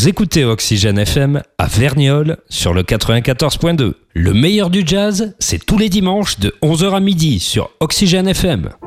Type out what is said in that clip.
Vous écoutez Oxygène FM à Verniolle sur le 94.2. Le meilleur du jazz, c'est tous les dimanches de 11h à midi sur Oxygène FM.